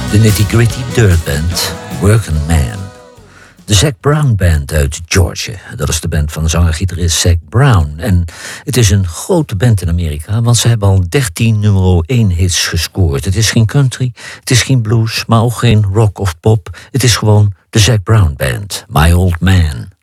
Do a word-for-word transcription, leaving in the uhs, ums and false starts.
De Nitty Gritty Dirt Band, Working Man. De Zac Brown Band uit Georgia. Dat is de band van de zanger-gitarist Zac Brown. En het is een grote band in Amerika, want ze hebben al dertien nummer één hits gescoord. Het is geen country, het is geen blues, maar ook geen rock of pop. Het is gewoon de Zac Brown Band, My Old Man.